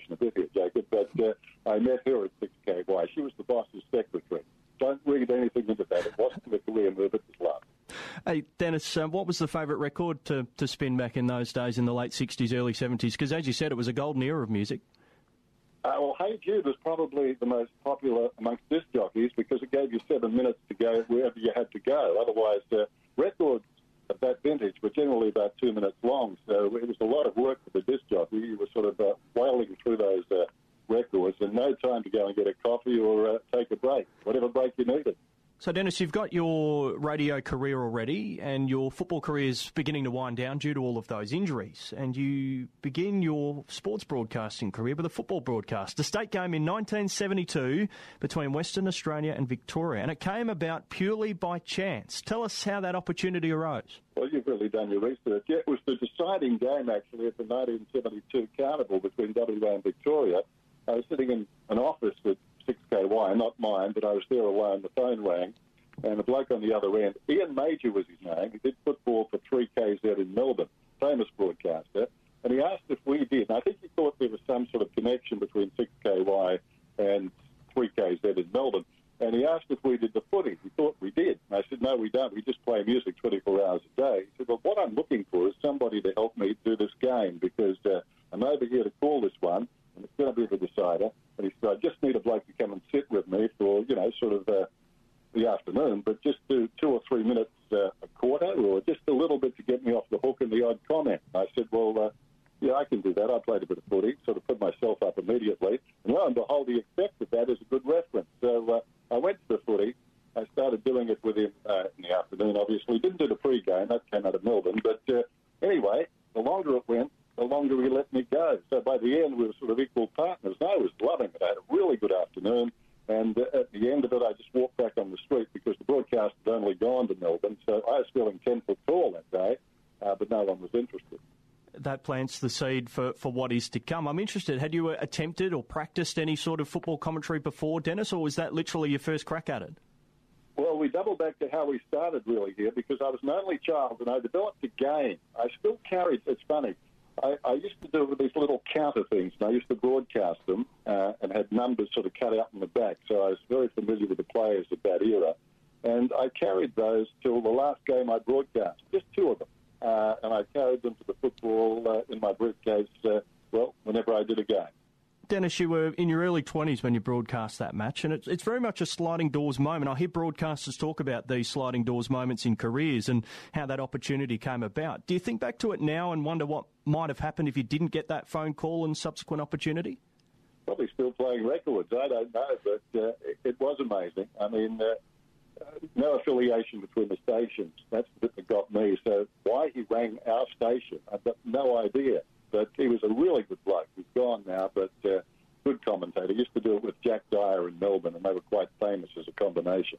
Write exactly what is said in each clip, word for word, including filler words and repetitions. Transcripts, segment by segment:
exaggeration a bit here, Jacob, but uh, I met her at six K Y. She was the boss's secretary. Don't read anything into that. It wasn't a career move, it was love. Hey, Dennis, um, what was the favourite record to, to spin back in those days in the late sixties, early seventies? Because, as you said, it was a golden era of music. Uh, well, Hey Jude was probably the most popular amongst disc jockeys because it gave you seven minutes to go wherever you had to go. Otherwise, uh, records of that vintage were generally about two minutes long, so it was a lot of work for the disc jockey. You were sort of uh, wailing through those uh, records and no time to go and get a coffee or uh, take a break, whatever break you needed. So, Dennis, you've got your radio career already and your football career is beginning to wind down due to all of those injuries. And you begin your sports broadcasting career with a football broadcast, a state game in nineteen seventy-two between Western Australia and Victoria. And it came about purely by chance. Tell us how that opportunity arose. Well, you've really done your research. Yeah, it was the deciding game, actually, at the nineteen seventy-two carnival between W A and Victoria. I was sitting in an office at six K Y, not mine, but I was there alone. The phone rang, and the bloke on the other end, Ian Major was his name. He did football for three K Z in Melbourne, famous broadcaster. And he asked if we did. And I think he thought there was some sort of connection between six K Y and three K Z in Melbourne. And he asked if we did the footy. He thought we did. And I said, no, we don't. We just play music twenty-four hours a day. He said, well, what I'm looking for is somebody to help me do this game because uh, I'm over here to call this one, and it's going to be the decider. And he said, I just need a bloke to come and sit with me for, you know, sort of uh, the afternoon, but just do two or three minutes uh, a quarter or just a little bit to get me off the hook and the odd comment. I said, well, uh, yeah, I can do that. I played a bit of footy, sort of put myself up immediately. And lo and behold, he accepted that as a good reference. So uh, I went to the footy. I started doing it with him uh, in the afternoon, obviously. Didn't do the pre-game. That came out of Melbourne. But uh, anyway, the longer it went, the longer he let me go. So by the end, we were sort of equal partners. And I was loving it. I had a really good afternoon. And uh, at the end of it, I just walked back on the street because the broadcast had only gone to Melbourne. So I was feeling ten foot tall that day, uh, but no one was interested. That plants the seed for, for what is to come. I'm interested, had you attempted or practiced any sort of football commentary before, Dennis, or was that literally your first crack at it? Well, we double back to how we started really here because I was an only child and I developed a game. I still carried, it's funny, I, I used to do with these little counter things, and I used to broadcast them uh, and had numbers sort of cut out in the back, so I was very familiar with the players of that era. And I carried those till the last game I broadcast, just two of them. Uh, and I carried them to the football uh, in my briefcase, uh, well, whenever I did a game. Dennis, you were in your early twenties when you broadcast that match, and it's, it's very much a sliding doors moment. I hear broadcasters talk about these sliding doors moments in careers and how that opportunity came about. Do you think back to it now and wonder what might have happened if you didn't get that phone call and subsequent opportunity? Probably still playing records, I don't know, but uh, it, it was amazing. I mean, uh, uh, no affiliation between the stations. That's the bit that got me. So why he rang our station, I've got no idea. But he was a really good bloke. He's gone now, but uh, good commentator. He used to do it with Jack Dyer in Melbourne, and they were quite famous as a combination.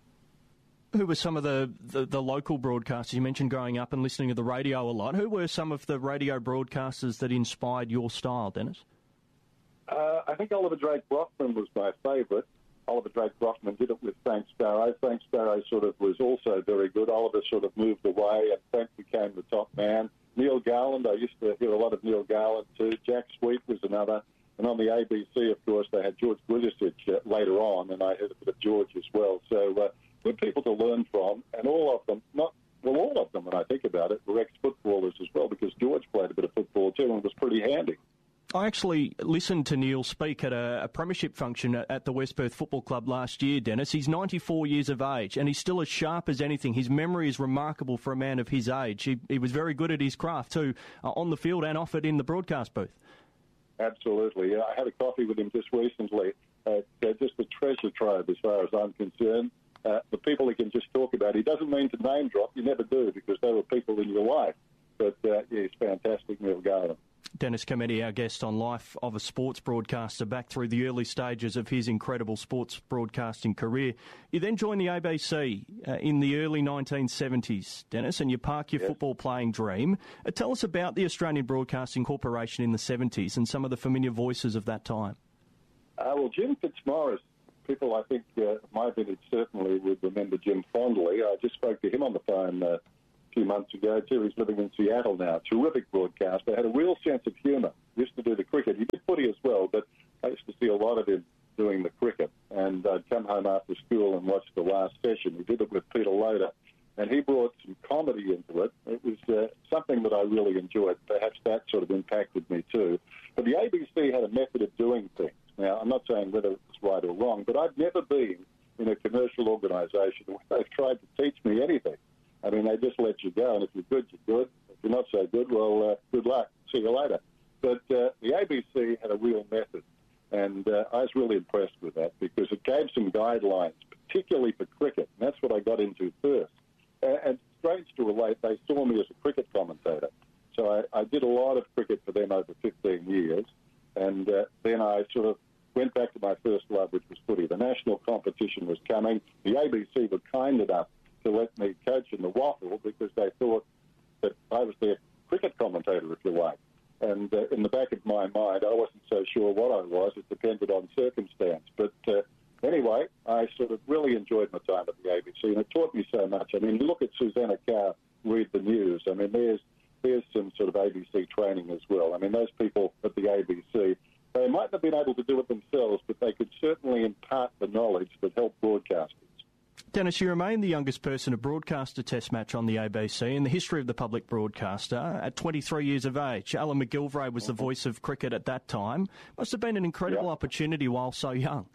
Who were some of the, the, the local broadcasters? You mentioned growing up and listening to the radio a lot. Who were some of the radio broadcasters that inspired your style, Dennis? Uh, I think Oliver Drake Brockman was my favourite. Oliver Drake Brockman did it with Frank Sparrow. Frank Sparrow sort of was also very good. Oliver sort of moved away, and Frank became the top man. Neil Garland, I used to hear a lot of Neil Garland too. Jack Sweet was another. And on the A B C, of course, they had George Gulisic uh, later on, and I heard a bit of George as well. So uh, good people to learn from, and all of them, not well, all of them, when I think about it, were ex-footballers as well, because George played a bit of football too and was pretty handy. I actually listened to Neil speak at a, a premiership function at, at the West Perth Football Club last year, Dennis. He's ninety-four years of age, and he's still as sharp as anything. His memory is remarkable for a man of his age. He, he was very good at his craft, too, uh, on the field and off it in the broadcast booth. Absolutely. Yeah, I had a coffee with him just recently. Uh, just a treasure trove as far as I'm concerned. Uh, the people he can just talk about, he doesn't mean to name drop. You never do, because they were people in your life. But, uh, yeah, he's fantastic, Neil Garland. Dennis Cometti, our guest on Life of a Sports Broadcaster, back through the early stages of his incredible sports broadcasting career. You then joined the A B C uh, in the early nineteen seventies, Dennis, and you park your yes. football playing dream. Uh, tell us about the Australian Broadcasting Corporation in the seventies and some of the familiar voices of that time. Uh, well, Jim Fitzmaurice, people I think uh, my vintage certainly would remember Jim fondly. I just spoke to him on the phone uh, few months ago too. He's living in Seattle now. Terrific broadcaster. Had a real sense of humour. Used to do the cricket. He did footy footy as well, but I used to see a lot of him doing the cricket. And I'd come home after school and watch the last session. He did it with Peter Loader, and he brought some comedy into it. It was uh, something that I really enjoyed. Perhaps that sort of impacted me too. But the A B C had a method of doing things. Now, I'm not saying whether it's right or wrong, but I've never been in a commercial organisation where they've tried to teach me anything. I mean, they just let you go, and if you're good, you're good. If you're not so good, well, uh, good luck. See you later. But uh, the A B C had a real method, and uh, I was really impressed with that because it gave some guidelines, particularly for cricket, and that's what I got into first. Uh, and strange to relate, they saw me as a cricket commentator. So I, I did a lot of cricket for them over fifteen years, and uh, then I sort of went back to my first love, which was footy. The national competition was coming. The A B C were kind enough to let me coach in the waffle because they thought that I was their cricket commentator, if you like. And uh, in the back of my mind, I wasn't so sure what I was. It depended on circumstance. But uh, anyway, I sort of really enjoyed my time at the A B C, and it taught me so much. I mean, look at Susanna Carr, read the news. I mean, there's there's some sort of A B C training as well. I mean, those people at the A B C, they might not have been able to do it themselves, but they could certainly impart the knowledge that helped broadcasters. Dennis, you remain the youngest person to broadcast a test match on the A B C in the history of the public broadcaster at twenty-three years of age. Alan McGilvray was the voice of cricket at that time. Must have been an incredible yeah. opportunity while so young.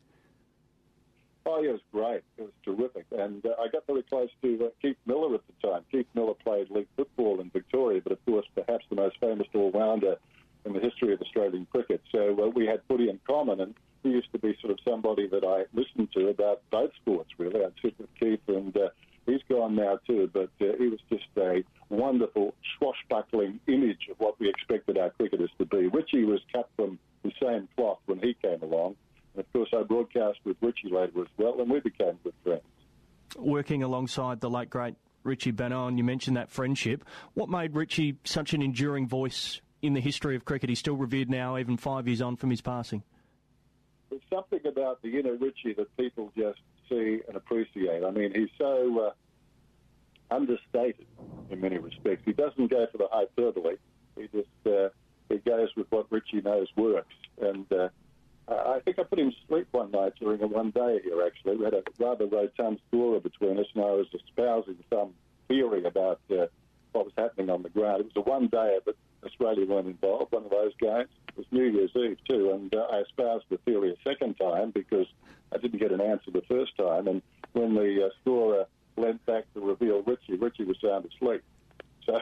Oh, yeah, it was great. It was terrific. And uh, I got very close to uh, Keith Miller at the time. Keith Miller played league football in Victoria, but of course perhaps the most famous all-rounder in the history of Australian cricket. So uh, we had footy in common, and he used to be sort of somebody that I listened to about both sports, really. I'd sit with Keith, and uh, he's gone now too, but uh, he was just a wonderful, swashbuckling image of what we expected our cricketers to be. Richie was cut from the same cloth when he came along, and of course I broadcast with Richie later as well, and we became good friends. Working alongside the late, great Richie Benaud, and you mentioned that friendship. What made Richie such an enduring voice in the history of cricket? He's still revered now, even five years on from his passing. There's something about the inner Richie that people just see and appreciate. I mean, he's so uh, understated in many respects. He doesn't go for the hyperbole. He just uh, he goes with what Richie knows works. And uh, I think I put him to sleep one night during a one-day here, actually. We had a rather rotund scorer between us, and I was espousing some theory about uh, what was happening on the ground. It was a one-day, but Australia weren't involved, one of those games. It was New Year's Eve too, and uh, I espoused the theory a second time because I didn't get an answer the first time, and when the uh, scorer leant back to reveal Richie, Richie was sound asleep. So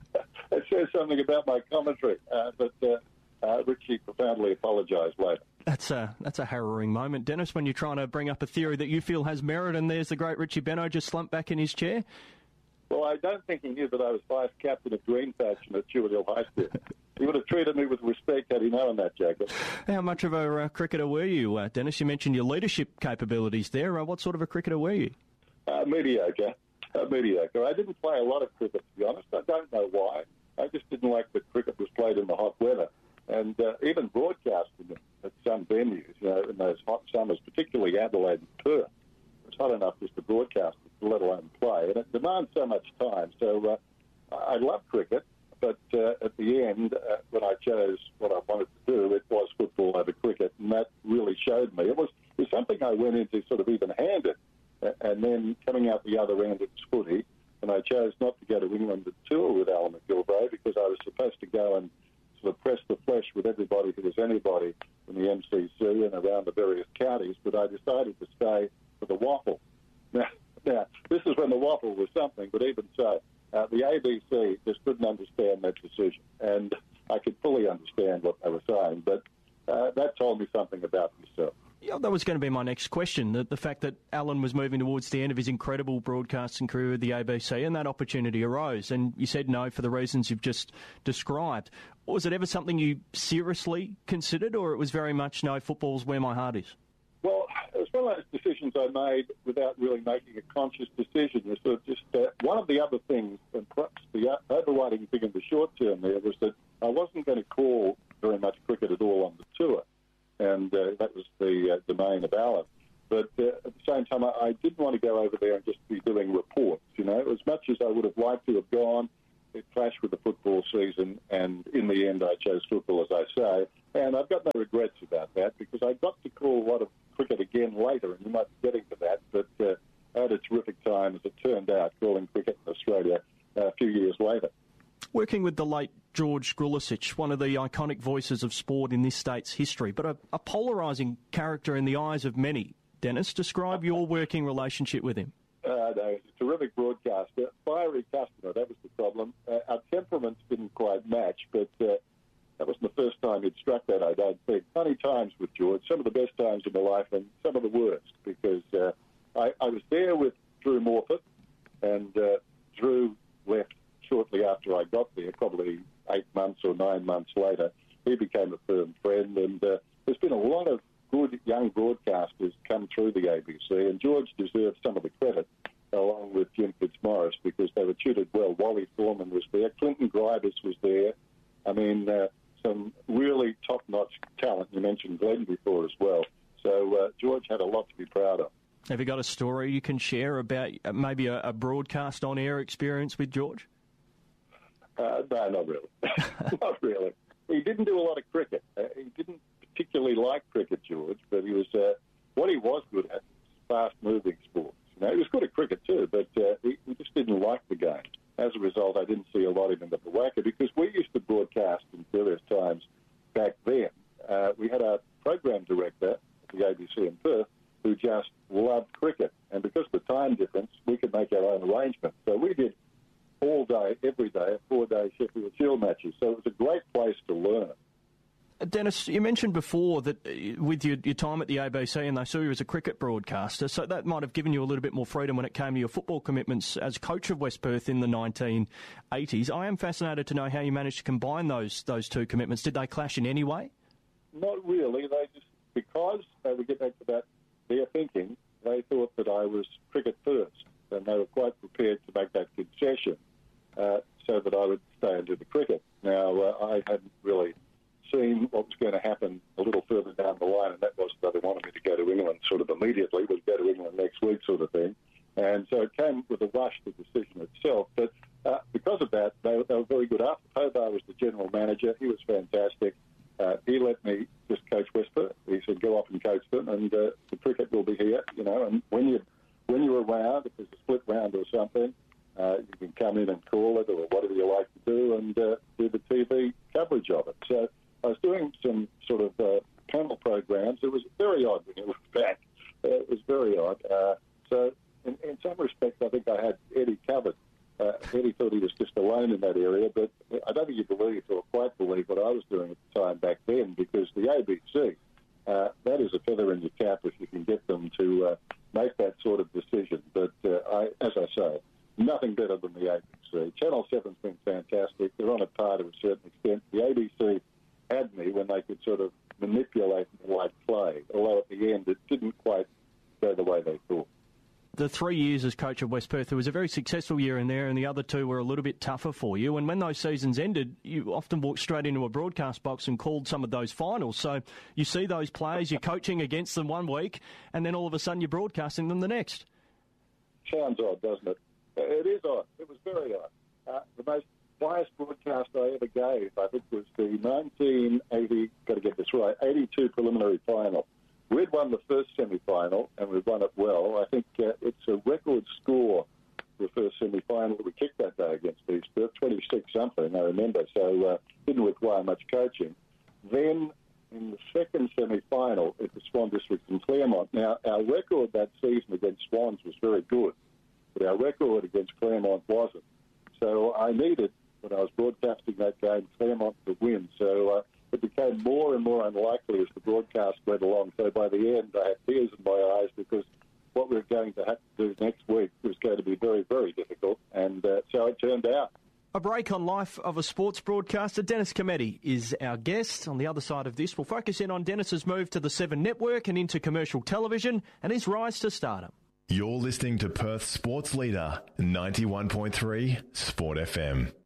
it says something about my commentary, uh, but uh, uh, Richie profoundly apologised later. That's a, that's a harrowing moment, Dennis, when you're trying to bring up a theory that you feel has merit, and there's the great Richie Benaud just slumped back in his chair. Well, I don't think he knew that I was vice captain of Green Faction at Chewett Hill High School. He would have treated me with respect had he known that, Jacob. How much of a uh, cricketer were you, uh, Dennis? You mentioned your leadership capabilities there. Uh, what sort of a cricketer were you? Uh, mediocre. Uh, mediocre. I didn't play a lot of cricket, to be honest. I don't know why. I just didn't like that cricket was played in the hot weather. And uh, even broadcasting it at some venues, you know, in those hot summers, particularly Adelaide and Perth, it's hot enough just to broadcast it, let alone play. And it demands so much time. So uh, I love cricket, but uh, at the end, uh, when I chose what I wanted to do, it was football over cricket, and that really showed me. It was, it was something I went into sort of even-handed, uh, and then coming out the other end, it was footy, and I chose not to go to England to tour with Alan McGilvray because I was supposed to go and sort of press the flesh with everybody who was anybody in the M C C and around the various counties, but I decided to stay for the waffle. Now, now this is when the waffle was something, but even so, uh, the A B C just couldn't understand that decision, and I could fully understand what they were saying, but uh, that told me something about myself. Yeah, that was going to be my next question, the, the fact that Alan was moving towards the end of his incredible broadcasting career with the A B C, and that opportunity arose, and you said no for the reasons you've just described. Was it ever something you seriously considered, or it was very much, no, football's where my heart is? Well, it was one of those decisions I made without really making a conscious decision. It was sort of just uh, one of the other things, and perhaps the overriding thing in the short term there, was that I wasn't going to call very much cricket at all on the tour. And uh, that was the uh, domain of Alan. But uh, at the same time, I, I didn't want to go over there and just be doing reports, you know. As much as I would have liked to have gone, it clashed with the football season, and in the end I chose football, as I say. And I've got no regrets about that because I got to call a lot of cricket again later, and you might be getting to that, but uh, I had a terrific time, as it turned out, calling cricket in Australia uh, a few years later. Working with the late George Grulicic, one of the iconic voices of sport in this state's history, but a, a polarising character in the eyes of many. Dennis, describe your working relationship with him. Uh, no, he's a terrific broadcaster, fiery customer, that was the problem. Uh, our temperaments didn't quite match, but uh, that wasn't the first time he'd struck that, I don't think. Many times with George, some of the best times in my life and some of the worst, because uh, I, I was there with Drew Morfitt, and uh, Drew left shortly after I got there, probably eight months or nine months later. He became a firm friend, and uh, there's been a lot of good young broadcasters come through the A B C, and George deserves some of the credit, along with Jim Fitzmaurice, because they were tutored well. Wally Thorman was there. Clinton Gribus was there. I mean, uh, some really top-notch talent. You mentioned Glenn before as well. So uh, George had a lot to be proud of. Have you got a story you can share about maybe a, a broadcast on-air experience with George? Uh, no, not really. Not really. He didn't do a lot of cricket. Uh, he didn't particularly like cricket, George, but he was uh, what he was good at, fast-moving sports. You know, he was good at cricket too, but uh, he, he just didn't like the game. As a result, I didn't see a lot of him at the Wacker because we used to broadcast in various times back then. Uh, we had a program director at the A B C in Perth who just loved cricket, and because of the time difference, we could make our own arrangements. So we did all day, every day, four-day Sheffield Shield matches. So it was a great place to learn. Dennis, you mentioned before that with your, your time at the A B C and they saw you as a cricket broadcaster, so that might have given you a little bit more freedom when it came to your football commitments as coach of West Perth in the nineteen eighties. I am fascinated to know how you managed to combine those those two commitments. Did they clash in any way? Not really. They just, because, uh, we get back to that, their thinking, they thought that I was cricket first, and they were quite prepared to make that concession uh, so that I would stay and do the cricket. Now, uh, I hadn't really seen what was going to happen a little further down the line, and that was that they wanted me to go to England sort of immediately, would go to England next week sort of thing. And so it came with a rush, the decision itself. But uh, because of that, they, they were very good. After Hobart was the general manager, he was fantastic. Uh, he let me just coach West Perth. He said, go off and coach them, and uh, the cricket will be here, you know. And when, you, when you're around, if there's a split round or something, uh, you can come in and call it or whatever you like to do and uh, do the T V coverage of it. So I was doing some sort of uh, panel programs. It was very odd when you look back. Uh, it was very odd. Uh, so in, in some respects, I think I had Eddie covered. Uh, Eddie thought he was just alone in that area, but I don't think you believe or quite believe what I was doing at the time back then, because the A B C, uh, that is a feather in your cap if you can get them to uh, make that sort of decision. But uh, I, as I say, nothing better than the A B C. Channel seven's been fantastic. They're on a par to a certain extent. The A B C had me when they could sort of manipulate me like play, although at the end it didn't quite go the way they thought. The three years as coach of West Perth, there was a very successful year in there, and the other two were a little bit tougher for you. And when those seasons ended, you often walked straight into a broadcast box and called some of those finals. So you see those players, you're coaching against them one week, and then all of a sudden you're broadcasting them the next. Sounds odd, doesn't it? It is odd. It was very odd. Uh, the most biased broadcast I ever gave, I think, was the nineteen eighty, got to get this right, eighty-two preliminary final. We'd won the first semi-final, and we'd won it well. I think uh, it's a record score for the first semi-final that we kicked that day against East Perth, twenty-six something, I remember, so uh, didn't require much coaching. Then, in the second semi-final, at the Swan District in Claremont. Now, our record that season against Swans was very good, but our record against Claremont wasn't. So I needed, when I was broadcasting that game, Claremont to win. So uh, it became more and more unlikely as the broadcast went along. So by the end, I had tears in my eyes because what we were going to have to do next week was going to be very, very difficult. And uh, so it turned out. A break on life of a sports broadcaster. Dennis Cometti is our guest. On the other side of this, we'll focus in on Dennis's move to the Seven Network and into commercial television and his rise to stardom. You're listening to Perth Sports Leader, ninety-one point three Sport F M.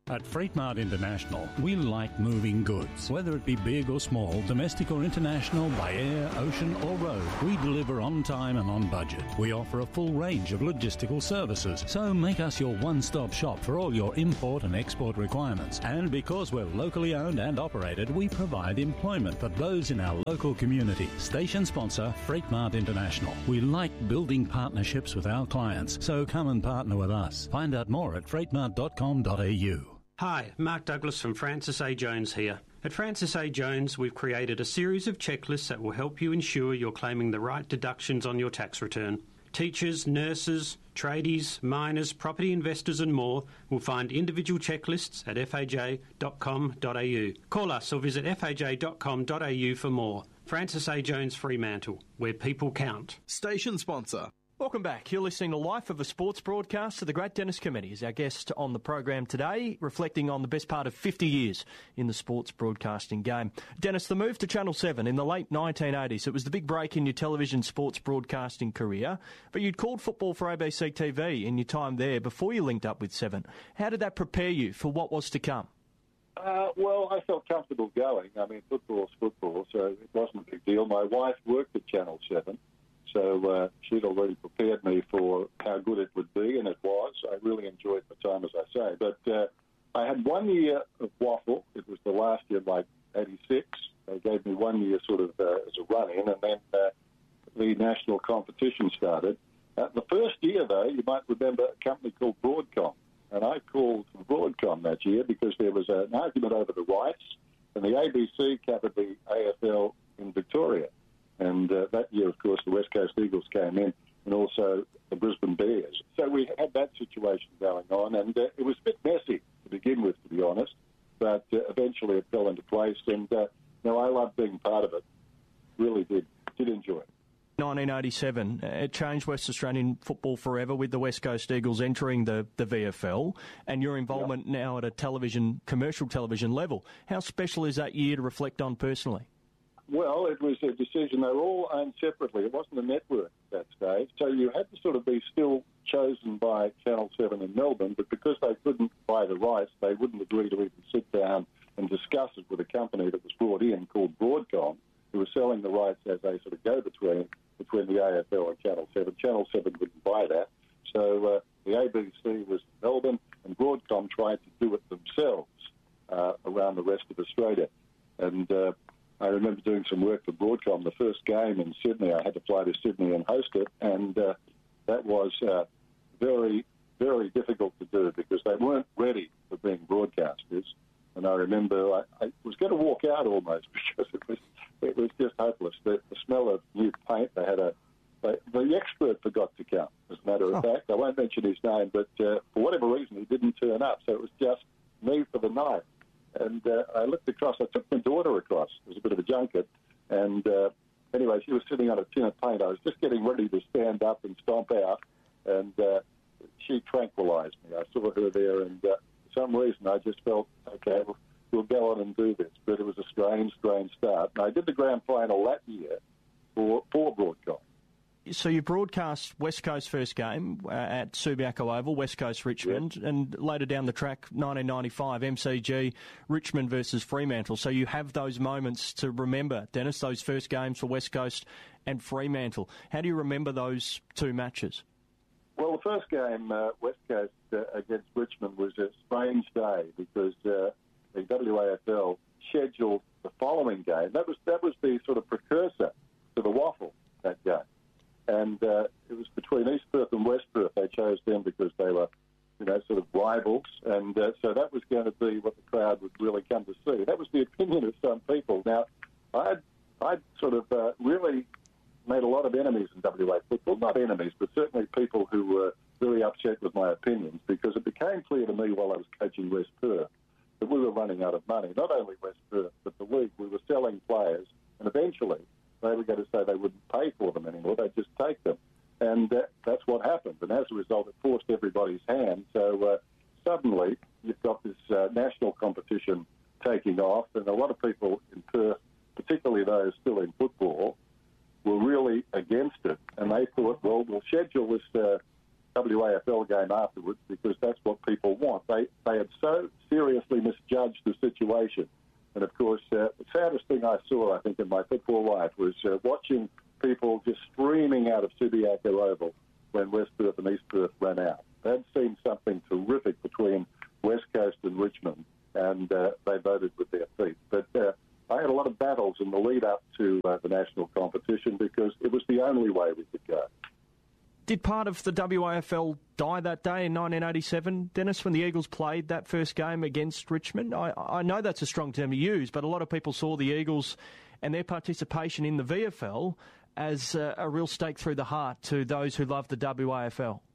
At Freight Mart International, we like moving goods. Whether it be big or small, domestic or international, by air, ocean or road, we deliver on time and on budget. We offer a full range of logistical services, so make us your one-stop shop for all your import and export requirements. And because we're locally owned and operated, we provide employment for those in our local community. Station sponsor, Freight Mart International. We like building partnerships with our clients, so come and partner with us. Find out more at freight mart dot com dot a u. Hi, Mark Douglas from Francis A. Jones here. At Francis A. Jones, we've created a series of checklists that will help you ensure you're claiming the right deductions on your tax return. Teachers, nurses, tradies, miners, property investors and more will find individual checklists at f a j dot com dot a u. Call us or visit f a j dot com dot a u for more. Francis A. Jones Fremantle, where people count. Station sponsor. Welcome back. You're listening to Life of a Sports Broadcaster. The great Dennis Committee is our guest on the program today, reflecting on the best part of fifty years in the sports broadcasting game. Dennis, the move to Channel seven in the late nineteen eighties, it was the big break in your television sports broadcasting career, but you'd called football for A B C T V in your time there before you linked up with Seven. How did that prepare you for what was to come? Uh, well, I felt comfortable going. I mean, football's football, so it wasn't a big deal. My wife worked at Channel seven. So uh, she'd already prepared me for how good it would be, and it was. I really enjoyed the time, as I say. But uh, I had one year of waffle. It was the last year, like eighty-six. They gave me one year sort of uh, as a run-in, and then uh, the national competition started. Uh, the first year, though, you might remember a company called Broadcom. And I called Broadcom that year because there was an argument over the rights, and the A B C covered the A F L in Victoria. And uh, that year, of course, the West Coast Eagles came in, and also the Brisbane Bears. So we had that situation going on, and uh, it was a bit messy to begin with, to be honest. But uh, eventually it fell into place, and uh, you know, I loved being part of it. Really did. Did enjoy it. nineteen eighty-seven, it changed West Australian football forever with the West Coast Eagles entering the, the V F L, and your involvement yep. now at a television, commercial television level. How special is that year to reflect on personally? Well, it was a decision. They were all owned separately. It wasn't a network at that stage. So you had to sort of be still chosen by Channel seven in Melbourne, but because they couldn't buy the rights, they wouldn't agree to even sit down and discuss it with a company that was brought in called Broadcom, who was selling the rights as a sort of go-between between the A F L and Channel seven. Channel seven wouldn't buy that. So uh, the A B C was in Melbourne, and Broadcom tried to do it themselves uh, around the rest of Australia. And uh, I remember doing some work for Broadcom. The first game in Sydney, I had to fly to Sydney and host it, and uh, that was uh, very, very difficult to do because they weren't ready for being broadcasters. And I remember I, I was going to walk out almost because it was it was just hopeless. The, the smell of new paint. They had a they, the expert forgot to come. As a matter of oh. fact, I won't mention his name, but uh, for whatever reason he didn't turn up. So it was just me for the night. And uh, I looked across. I took my daughter across. It was a bit of a junket. And uh, anyway, she was sitting on a tin of paint. I was just getting ready to stand up and stomp out. And uh, she tranquilized me. I saw her there. And uh, for some reason, I just felt, okay, we'll, we'll go on and do this. But it was a strange, strange start. And I did the grand final that year for, for Broadcom. So you broadcast West Coast first game uh, at Subiaco Oval, West Coast Richmond, yep. and later down the track, nineteen ninety-five, M C G, Richmond versus Fremantle. So you have those moments to remember, Dennis, those first games for West Coast and Fremantle. How do you remember those two matches? Well, the first game, uh, West Coast uh, against Richmond, was a strange day because uh, the W A F L scheduled the following game. That was that was the sort of precursor to the waffle that game. And uh, it was between East Perth and West Perth. They chose them because they were, you know, sort of rivals. And uh, so that was going to be what the crowd would really come to see. That was the opinion of some people. Now, I'd, I'd sort of uh, really made a lot of enemies in W A football. Not enemies, but certainly people who were very upset with my opinions because it became clear to me while I was coaching West Perth that we were running out of money. Not only West Perth, but the league. We were selling players, and eventually they were going to say they wouldn't pay for them anymore. They'd just take them. And uh, that's what happened. And as a result, it forced everybody's hand. So uh, suddenly you've got this uh, national competition taking off, and a lot of people in Perth, particularly those still in football, were really against it. And they thought, well, we'll schedule this uh, W A F L game afterwards because that's what people want. They they had so seriously misjudged the situation. And, of course, uh, the saddest thing I saw, I think, in my football life was uh, watching people just streaming out of Subiaco Oval when West Perth and East Perth ran out. They'd seen something terrific between West Coast and Richmond, and uh, they voted with their feet. But uh, I had a lot of battles in the lead-up to uh, the national competition because it was the only way we could go. Did part of the W A F L die that day in nineteen eighty-seven, Dennis, when the Eagles played that first game against Richmond? I, I know that's a strong term to use, but a lot of people saw the Eagles and their participation in the V F L as a, a real stake through the heart to those who love the W A F L.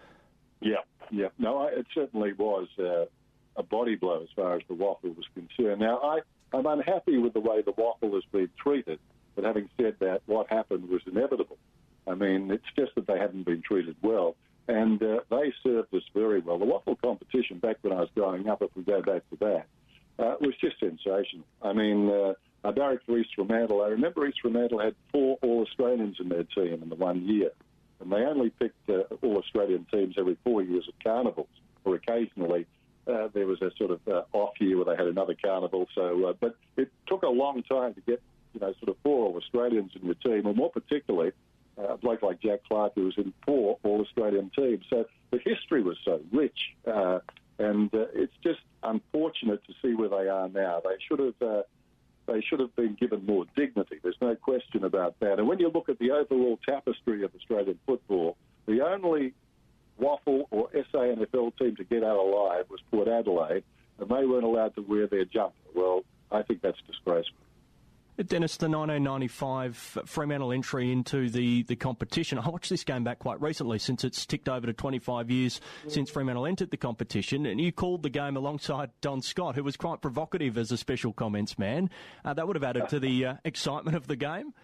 Yeah, yeah. No, I, it certainly was uh, a body blow as far as the waffle was concerned. Now, I, I'm unhappy with the way the waffle has been treated, but having said that, what happened was inevitable. I mean, it's just that they haven't been treated well, and uh, they served us very well. The waffle competition back when I was growing up, if we go back to that, uh, was just sensational. I mean, uh, I barracked for East Fremantle. I remember East Fremantle had four All-Australians in their team in the one year, and they only picked uh, All-Australian teams every four years at carnivals, or occasionally uh, there was a sort of uh, off year where they had another carnival. So, uh, but it took a long time to get, you know, sort of four All-Australians in your team, and more particularly, Uh, a bloke like Jack Clark, who was in four All-Australian teams. So the history was so rich, uh, and uh, it's just unfortunate to see where they are now. They should have uh, they should have been given more dignity. There's no question about that. And when you look at the overall tapestry of Australian football, the only waffle or S A N F L team to get out alive was Port Adelaide, and they weren't allowed to wear their jumper. Well, I think that's disgraceful. Dennis, the nineteen ninety-five Fremantle entry into the, the competition. I watched this game back quite recently since it's ticked over to twenty-five years since Fremantle entered the competition, and you called the game alongside Don Scott, who was quite provocative as a special comments man. Uh, that would have added to the uh, excitement of the game.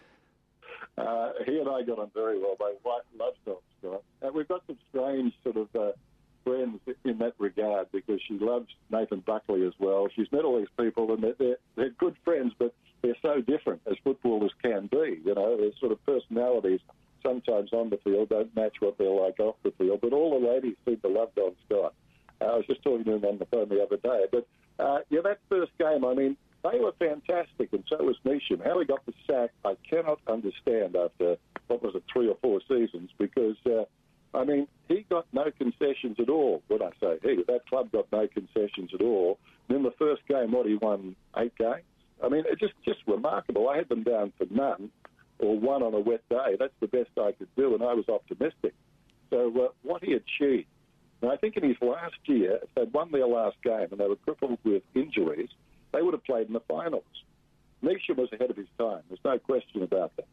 Uh, he and I got on very well. My wife loves Don Scott. Uh, we've got some strange sort of uh, friends in that regard because she loves Nathan Buckley as well. She's met all these people, and they're, they're, they're good friends, but they're so different as footballers can be. You know, their sort of personalities sometimes on the field don't match what they're like off the field. But all the ladies seem to love Don Scott. Uh, I was just talking to him on the phone the other day. But, uh, yeah, that first game, I mean, they were fantastic, and so was Neesham. How he got the sack, I cannot understand after, what was it, three or four seasons, because, uh, I mean, he got no concessions at all. When I say he, that club got no concessions at all. And in the first game, what, he won eight games? I mean, it's just, just remarkable. I had them down for none or one on a wet day. That's the best I could do, and I was optimistic. So uh, what he achieved, and I think in his last year, if they'd won their last game and they were crippled with injuries, they would have played in the finals. Neesham was ahead of his time. There's no question about that.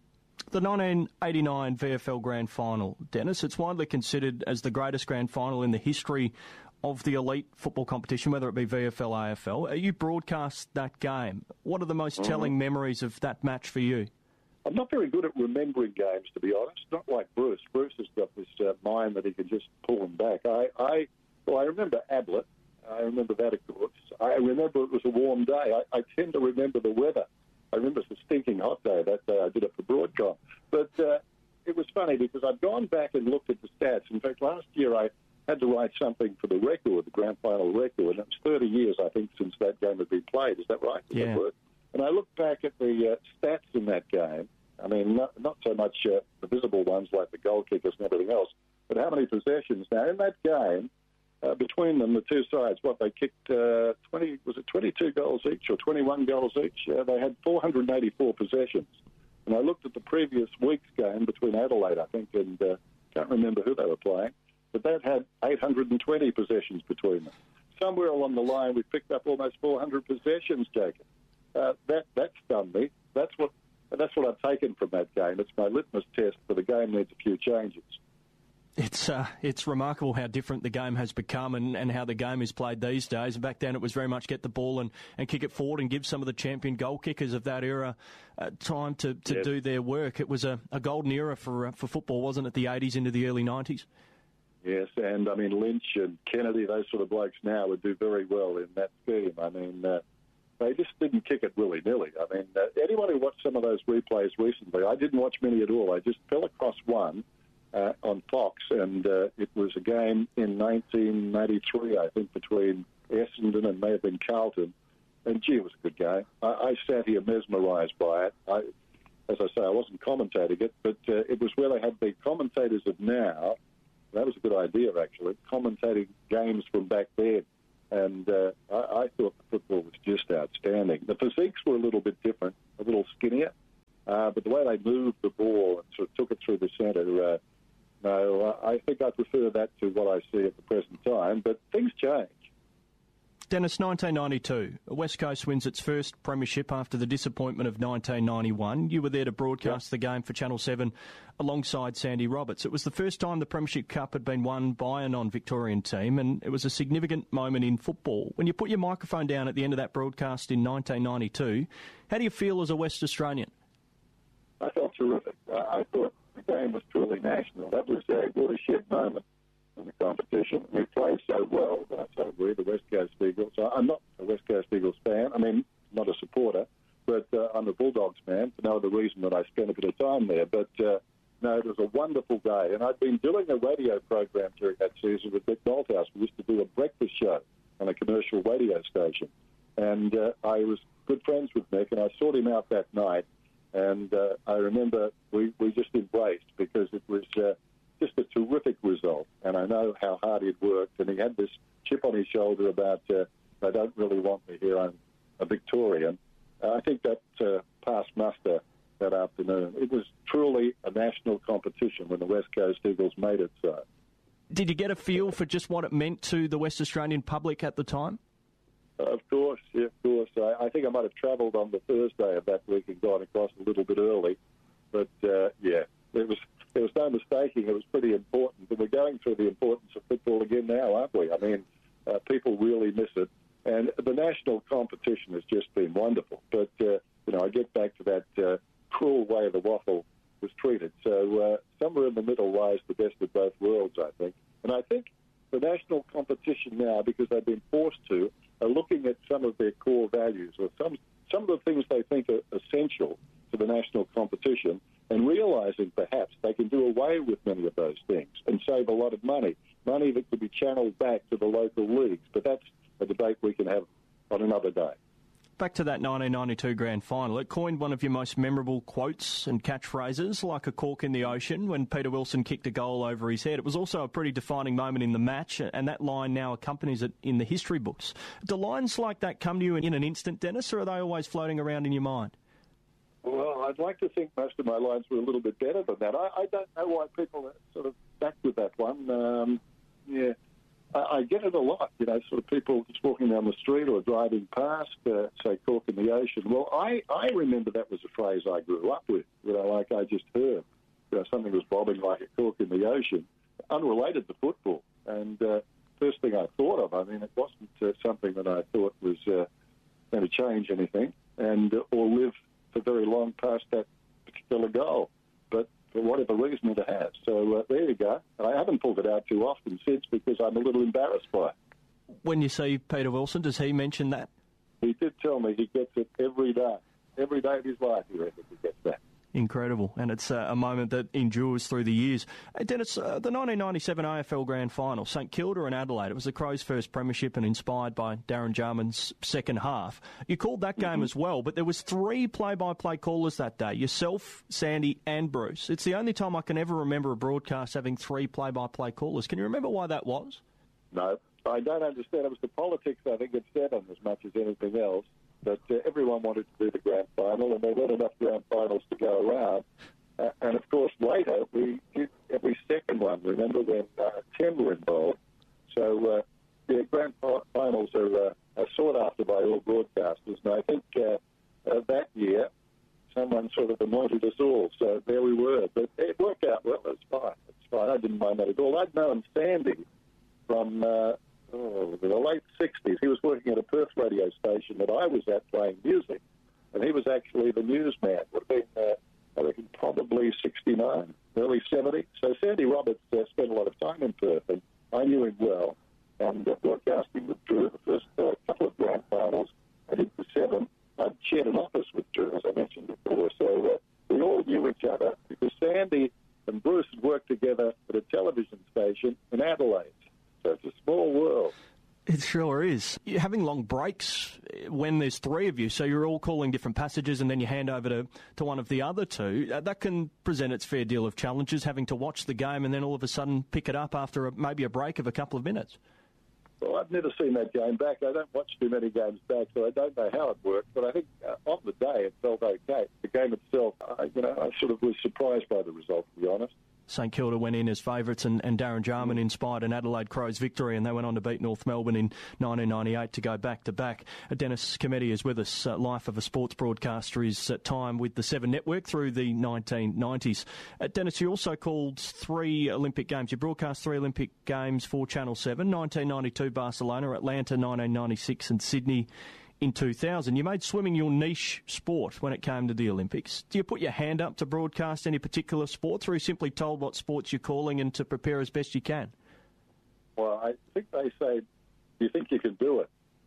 The nineteen eighty-nine V F L Grand Final, Dennis, it's widely considered as the greatest Grand Final in the history of the elite football competition, whether it be V F L, A F L. You broadcast that game. What are the most mm-hmm. telling memories of that match for you? I'm not very good at remembering games, to be honest. Not like Bruce. Bruce has got this uh, mind that he can just pull them back. I, I, well, I remember Ablett. I remember that, of course. I remember it was a warm day. I, I tend to remember the weather. I remember it's a stinking hot day that day. I did it for Broadcom. But uh, it was funny because I've gone back and looked at the stats. In fact, last year I had to write something for the record, the grand final record, and it was thirty years, I think, since that game had been played. Is that right? Does yeah. that work? And I looked back at the uh, stats in that game. I mean, not, not so much uh, the visible ones like the goal kickers and everything else, but how many possessions. Now, in that game, uh, between them, the two sides, what, they kicked uh, twenty, was it twenty-two goals each or twenty-one goals each? Uh, they had four hundred eighty-four possessions. And I looked at the previous week's game between Adelaide, I think, and uh, can't remember who they were playing, but that had eight hundred twenty possessions between them. Somewhere along the line, we picked up almost four hundred possessions, Jacob. Uh, that that stunned me. That's what that's what I've taken from that game. It's my litmus test for the game needs a few changes. It's uh, it's remarkable how different the game has become and, and how the game is played these days. Back then it was very much get the ball and, and kick it forward and give some of the champion goal kickers of that era uh, time to, to yes. do their work. It was a, a golden era for uh, for football, wasn't it, the eighties into the early nineties? Yes, and I mean Lynch and Kennedy, those sort of blokes now would do very well in that scheme. I mean, uh, they just didn't kick it willy-nilly. I mean, uh, anyone who watched some of those replays recently, I didn't watch many at all. I just fell across one uh, on Fox, and uh, it was a game in nineteen ninety-three, I think, between Essendon and may have been Carlton. And, gee, it was a good game. I, I sat here mesmerised by it. I, as I say, I wasn't commentating it, but uh, it was where they had the commentators of now. That was a good idea, actually, commentating games from back then. And uh, I, I thought the football was just outstanding. The physiques were a little bit different, a little skinnier, uh, but the way they moved the ball and sort of took it through the centre, uh, no, I think I prefer that to what I see at the present time. But things change. Dennis, nineteen ninety-two, West Coast wins its first premiership after the disappointment of nineteen ninety-one. You were there to broadcast yep. the game for Channel seven alongside Sandy Roberts. It was the first time the Premiership Cup had been won by a non-Victorian team, and it was a significant moment in football. When you put your microphone down at the end of that broadcast in nineteen ninety-two, how do you feel as a West Australian? I felt terrific. I thought the game was truly national. That was a watershed moment in the competition. We played so well. I so agree, the West Coast Eagles. I'm not a West Coast Eagles fan. I mean, not a supporter, but uh, I'm a Bulldogs fan for no other reason than I spent a bit of time there. But, uh, no, it was a wonderful day. And I'd been doing a radio program during that season with Mick Malthouse. We used to do a breakfast show on a commercial radio station. And uh, I was good friends with Mick, and I sought him out that night. And uh, I remember we, we just embraced because it was uh, just a terrific result. And I know how hard he'd worked. And he had this chip on his shoulder about, uh, they don't really want me here. I'm a Victorian. Uh, I think that uh, passed muster that afternoon. It was truly a national competition when the West Coast Eagles made it so. Did you get a feel for just what it meant to the West Australian public at the time? Uh, of course, yeah, of course. I, I think I might have travelled on the Thursday of that week and gone across a little bit early. But, uh, yeah, there was there was no mistaking it was pretty important. And we're going through the importance of football again now, aren't we? I mean, uh, people really miss it. And the national competition has just been wonderful. But, uh, you know, I get back to that uh, cruel way the waffle was treated. So uh, somewhere in the middle lies the best of both worlds, I think. And I think the national competition now, because they've been forced to, are looking at some of their core values or some some of the things they think are essential to the national competition and realising perhaps they can do away with many of those things and save a lot of money, money that could be channelled back to the local leagues. But that's a debate we can have on another day. Back to that nineteen ninety-two grand final. It coined one of your most memorable quotes and catchphrases, like a cork in the ocean, when Peter Wilson kicked a goal over his head. It was also a pretty defining moment in the match, and that line now accompanies it in the history books. Do lines like that come to you in an instant, Dennis, or are they always floating around in your mind? Well, I'd like to think most of my lines were a little bit better than that. I, I don't know why people are sort of back with that one. Um, yeah. I get it a lot, you know, sort of people just walking down the street or driving past, uh, say, cork in the ocean. Well, I, I remember that was a phrase I grew up with, you know, like I just heard. You know, something was bobbing like a cork in the ocean, unrelated to football. And uh, first thing I thought of, I mean, it wasn't uh, something that I thought was uh, going to change anything and uh, or live for very long past that particular goal. But for whatever reason it has. So uh, there you go. And I haven't pulled it out too often since because I'm a little embarrassed by it. When you see Peter Wilson, does he mention that? He did tell me he gets it every day. Every day of his life he reckons he gets that. Incredible, and it's uh, a moment that endures through the years. Hey, Dennis, uh, the nineteen ninety-seven A F L Grand Final, St Kilda and Adelaide, it was the Crows' first premiership and inspired by Darren Jarman's second half. You called that game mm-hmm. as well, but there was three play-by-play callers that day, yourself, Sandy and Bruce. It's the only time I can ever remember a broadcast having three play-by-play callers. Can you remember why that was? No, I don't understand. It was the politics, I think, at Seven as much as anything else. But uh, everyone wanted to do the grand final, and there weren't enough grand finals to go around. Uh, and, of course, later we did every second one. Remember when uh, ten were involved? So, uh, yeah, grand finals are, uh, are sought after by all broadcasters. And I think uh, uh, that year someone sort of anointed us all. So there we were. But it worked out well. It's fine. It's fine. I didn't mind that at all. I'd known Sandy from... Uh, Oh, in the late sixties, he was working at a Perth radio station that I was at playing music, and he was actually the newsman. Would have been, uh, I reckon, probably sixty-nine, early seventy. So Sandy Roberts uh, spent a lot of time in Perth, and I knew him well. And uh, broadcasting with Drew, the first uh, couple of grand finals, I did the seven. I'd shared an office with Drew, as I mentioned before, so uh, we all knew each other because Sandy and Bruce had worked together at a television station in Adelaide. So it's a small world. It sure is. You're having long breaks when there's three of you, so you're all calling different passages and then you hand over to, to one of the other two. That can present its fair deal of challenges, having to watch the game and then all of a sudden pick it up after a, maybe a break of a couple of minutes. Well, I've never seen that game back. I don't watch too many games back, so I don't know how it worked. But I think uh, on the day it felt okay. The game itself, I, you know, I sort of was surprised by the result, to be honest. St Kilda went in as favourites and, and Darren Jarman inspired an Adelaide Crows victory, and they went on to beat North Melbourne in nineteen ninety-eight to go back-to-back. Uh, Dennis Cometti is with us. Uh, Life of a Sports Broadcaster is at time with the Seven Network through the nineteen nineties. Uh, Dennis, you also called three Olympic Games. You broadcast three Olympic Games for Channel seven, nineteen ninety-two Barcelona, Atlanta nineteen ninety-six and Sydney in two thousand. You made swimming your niche sport when it came to the Olympics. Do you put your hand up to broadcast any particular sports, or are you simply told what sports you're calling and to prepare as best you can? Well, I think they say, do you think you can do it?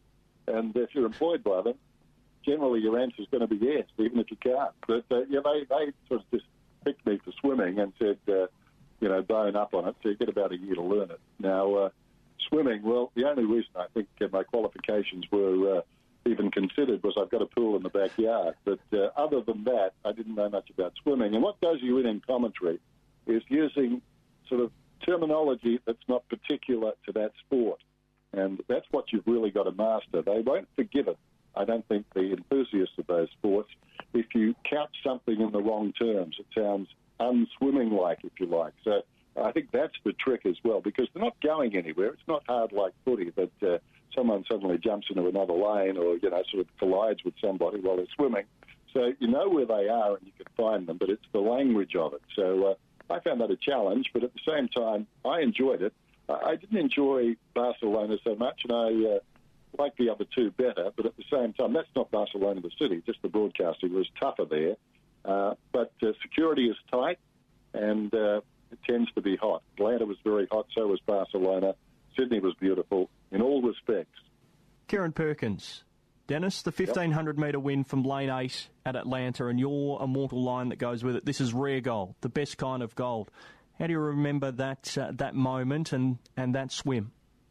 And if you're employed by them, generally your answer is going to be yes, even if you can't. But uh, yeah, they, they sort of just picked me for swimming and said, uh, you know, bone up on it, so you get about a year to learn it. Now, uh, swimming, well, the only reason I think uh, my qualifications were... Uh, even considered was I've got a pool in the backyard. But uh, other than that, I didn't know much about swimming. And what does you in in commentary is using sort of terminology that's not particular to that sport. And that's what you've really got to master. They won't forgive it, I don't think, the enthusiasts of those sports, if you couch something in the wrong terms. It sounds unswimming-like, if you like. So I think that's the trick as well, because they're not going anywhere. It's not hard like footy, but... Uh, someone suddenly jumps into another lane or, you know, sort of collides with somebody while they're swimming. So you know where they are and you can find them, but it's the language of it. So uh, I found that a challenge, but at the same time, I enjoyed it. I didn't enjoy Barcelona so much, and I uh, liked the other two better, but at the same time, that's not Barcelona the city, just the broadcasting was tougher there. Uh, but uh, security is tight, and uh, it tends to be hot. Atlanta was very hot, so was Barcelona. Sydney was beautiful in all respects. Kieran Perkins. Dennis, the fifteen hundred metre win from lane eight at Atlanta and your immortal line that goes with it, this is rare gold, the best kind of gold. How do you remember that uh, that moment and, and that swim?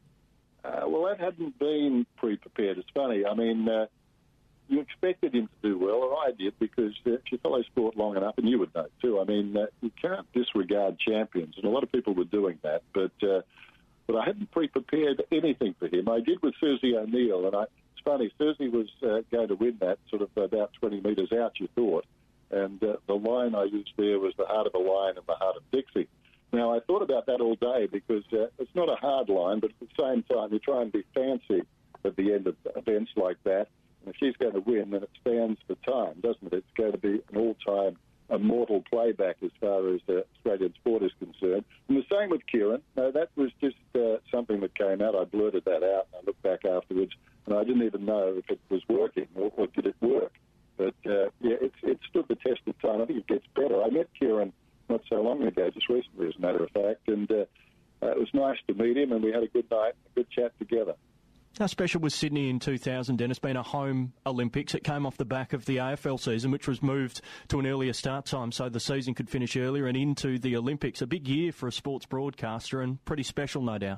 Uh, well, that hadn't been pre-prepared. It's funny. I mean, uh, you expected him to do well, or I did, because uh, if you follow sport long enough, and you would know too, I mean, uh, you can't disregard champions, and a lot of people were doing that, but... Uh, But I hadn't pre-prepared anything for him. I did with Susie O'Neill, and I, it's funny, Susie was uh, going to win that sort of about twenty metres out, you thought, and uh, the line I used there was the heart of a lion and the heart of Dixie. Now, I thought about that all day because uh, it's not a hard line, but at the same time, you try and be fancy at the end of events like that, and if she's going to win, then it stands for time, doesn't it? It's going to be an all-time immortal playback as far as uh, Australian sport is concerned. And the same with Kieran. No, that was just uh, something that came out. I blurted that out, and I looked back afterwards, and I didn't even know if it was working or, or did it work. But, uh, yeah, it's, it stood the test of time. I think it gets better. I met Kieran not so long ago, just recently, as a matter of fact, and uh, uh, it was nice to meet him, and we had a good night, a good chat together. How special was Sydney in two thousand, Dennis, being a home Olympics? It came off the back of the A F L season, which was moved to an earlier start time so the season could finish earlier and into the Olympics. A big year for a sports broadcaster and pretty special, no doubt.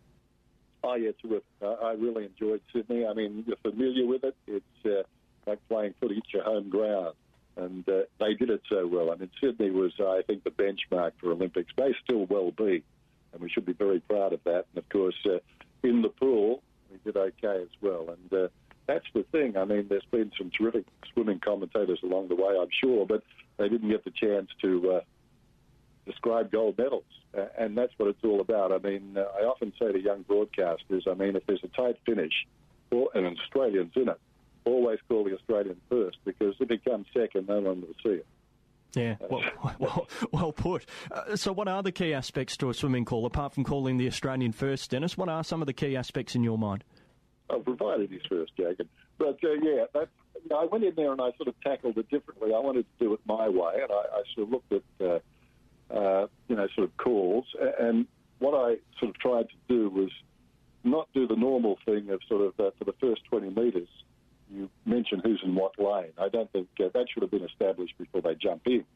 Oh, yeah, terrific. I really enjoyed Sydney. I mean, you're familiar with it. It's uh, like playing footy at your home ground. And uh, they did it so well. I mean, Sydney was, I think, the benchmark for Olympics. May still well be, and we should be very proud of that. And, of course, uh, in the pool, we did okay as well. And uh, that's the thing. I mean, there's been some terrific swimming commentators along the way, I'm sure, but they didn't get the chance to uh, describe gold medals. Uh, and that's what it's all about. I mean, uh, I often say to young broadcasters, I mean, if there's a tight finish or, and an Australian's in it, always call the Australian first, because if it comes second, no one will see it. Yeah, well, well, well put. Uh, so what are the key aspects to a swimming call, apart from calling the Australian first, Dennis? What are some of the key aspects in your mind? I've provided his first, Jacob. But, uh, yeah, that, you know, I went in there and I sort of tackled it differently. I wanted to do it my way, and I, I sort of looked at, uh, uh, you know, sort of calls. And what I sort of tried to do was not do the normal thing of sort of, uh, for the first twenty metres, you mention who's in what lane. I don't think uh, that should have been established before they jump in.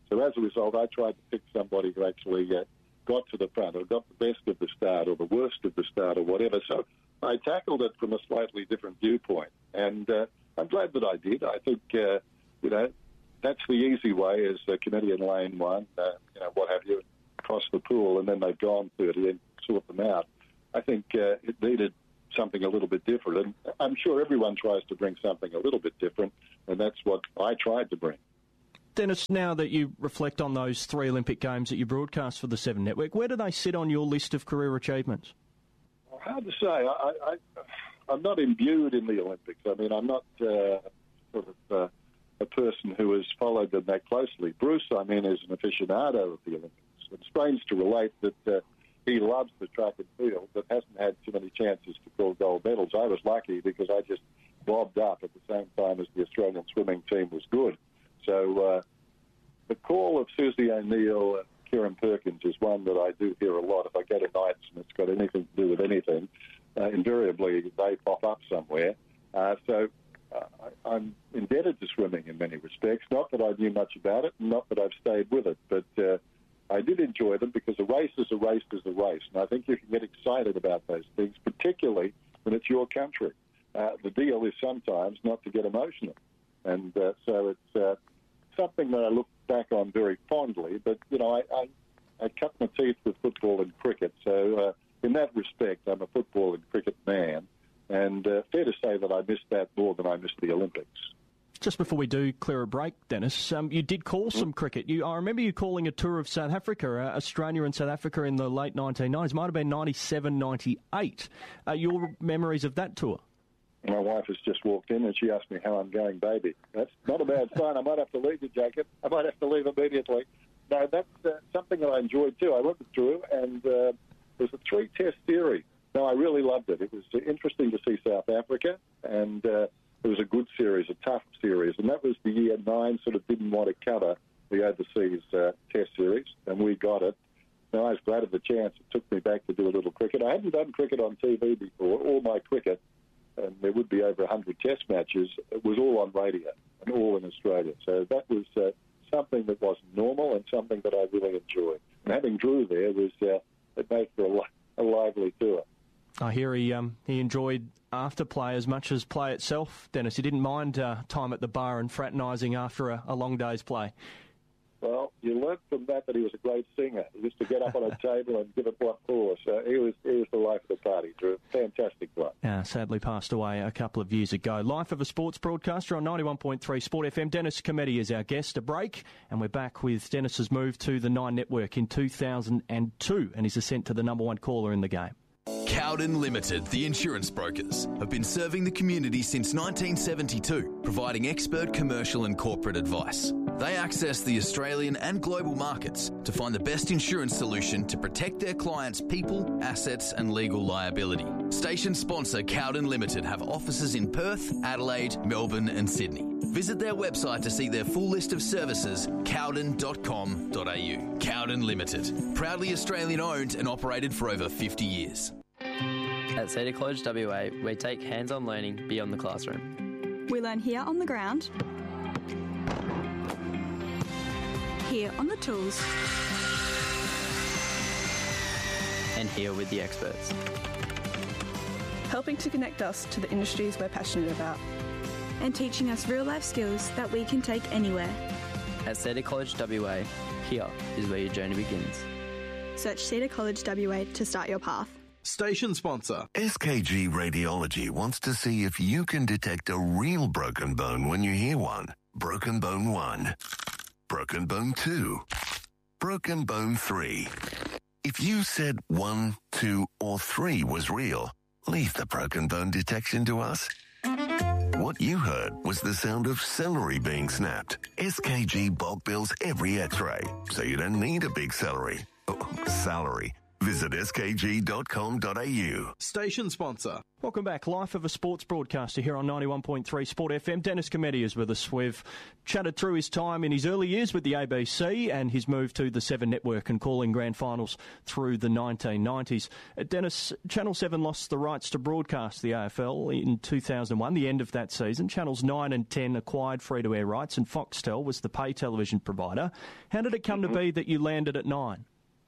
So as a result, I tried to pick somebody who actually uh, got to the front or got the best of the start or the worst of the start or whatever. So I tackled it from a slightly different viewpoint. And uh, I'm glad that I did. I think, uh, you know, that's the easy way is uh, Canadian Lane one, uh, you know, what have you, across the pool, and then they've gone thirty and sort them out. I think uh, it needed something a little bit different. And I'm sure everyone tries to bring something a little bit different, and that's what I tried to bring. Dennis, now that you reflect on those three Olympic Games that you broadcast for the Seven Network, where do they sit on your list of career achievements? Well, hard to say. I, I, I'm not imbued in the Olympics. I mean, I'm not uh, sort of uh, a person who has followed them that closely. Bruce, I mean, is an aficionado of the Olympics. It's strange to relate that uh, he loves the track and field, but hasn't had too many chances to call gold medals. I was lucky because I just bobbed up at the same time as the Australian swimming team was good. So uh, the call of Susie O'Neill and Kieran Perkins is one that I do hear a lot. If I go to nights and it's got anything to do with anything, uh, invariably they pop up somewhere. Uh, so uh, I, I'm indebted to swimming in many respects. Not that I knew much about it, and not that I've stayed with it, but uh, I did enjoy them because a race is a race is a race. And I think you can get excited about those things, particularly when it's your country. Uh, the deal is sometimes not to get emotional. And uh, so it's uh, something that I look back on very fondly. But, you know, I, I, I cut my teeth with football and cricket. So uh, in that respect, I'm a football and cricket man. And uh, fair to say that I missed that more than I missed the Olympics. Just before we do clear a break, Dennis, um, you did call some cricket. You, I remember you calling a tour of South Africa, uh, Australia and South Africa in the late nineteen nineties. Might have been ninety-seven, ninety-eight. Uh, your memories of that tour? My wife has just walked in and she asked me how I'm going, baby. That's not a bad sign. I might have to leave you, Jacob. I might have to leave immediately. No, that's uh, something that I enjoyed too. I went through and uh, it was a three-test series. No, I really loved it. It was interesting to see South Africa, and uh, it was a good series, a tough series. And that was the year nine sort of didn't want to cover the overseas uh, test series, and we got it. Now, I was glad of the chance. It took me back to do a little cricket. I hadn't done cricket on T V before. All my cricket, and there would be over one hundred test matches, it was all on radio and all in Australia. So that was uh, something that wasn't normal and something that I really enjoyed. And having Drew there was, uh, it made for a, li- a lively tour. I hear he um, he enjoyed afterplay as much as play itself, Dennis. He didn't mind uh, time at the bar and fraternising after a, a long day's play. Well, you learnt from that that he was a great singer. He used to get up on a table and give it what for. So he was, he was the life of the party, Drew. Fantastic bloke. Uh, sadly passed away a couple of years ago. Life of a sports broadcaster on ninety-one point three Sport F M. Dennis Cometti is our guest. A break, and we're back with Dennis's move to the Nine Network in two thousand two and his ascent to the number one caller in the game. Cowden Limited, the insurance brokers, have been serving the community since nineteen seventy-two, providing expert commercial and corporate advice. They access the Australian and global markets to find the best insurance solution to protect their clients' people, assets and legal liability. Station sponsor Cowden Limited have offices in Perth, Adelaide, Melbourne and Sydney. Visit their website to see their full list of services, cowden dot com dot a u. Cowden Limited, proudly Australian owned and operated for over fifty years. At Cedar College W A, we take hands-on learning beyond the classroom. We learn here on the ground, here on the tools, and here with the experts, helping to connect us to the industries we're passionate about, and teaching us real-life skills that we can take anywhere. At Cedar College W A, here is where your journey begins. Search Cedar College W A to start your path. Station sponsor. S K G Radiology wants to see if you can detect a real broken bone when you hear one. Broken bone one. Broken bone two. Broken bone three. If you said one, two, or three was real, leave the broken bone detection to us. What you heard was the sound of celery being snapped. S K G bulk bills every x-ray, so you don't need a big celery. Oh, salary. Visit s k g dot com dot a u. Station sponsor. Welcome back. Life of a Sports Broadcaster here on ninety-one point three Sport F M. Dennis Cometti is with us. We've chatted through his time in his early years with the A B C and his move to the Seven Network and calling grand finals through the nineteen nineties. Uh, Dennis, Channel seven lost the rights to broadcast the A F L in two thousand one, the end of that season. Channels nine and ten acquired free-to-air rights and Foxtel was the pay television provider. How did it come mm-hmm. to be that you landed at Nine?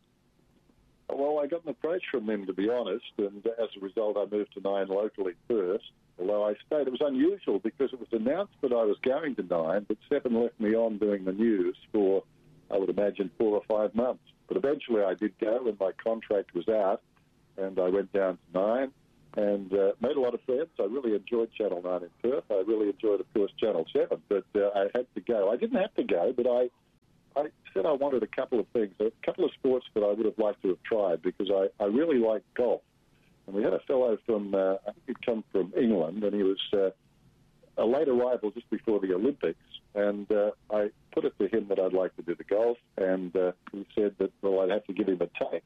Well, I got an approach from them, to be honest, and as a result, I moved to Nine locally first. Although I stayed, it was unusual because it was announced that I was going to Nine, but Seven left me on doing the news for, I would imagine, four or five months. But eventually I did go when my contract was out, and I went down to Nine and uh, made a lot of friends. I really enjoyed Channel nine in Perth. I really enjoyed, of course, Channel seven, but uh, I had to go. I didn't have to go, but I... I said I wanted a couple of things, a couple of sports that I would have liked to have tried because I, I really like golf. And we had a fellow from, uh, I think he'd come from England, and he was uh, a late arrival just before the Olympics. And uh, I put it to him that I'd like to do the golf, and uh, he said that, well, I'd have to give him a tape.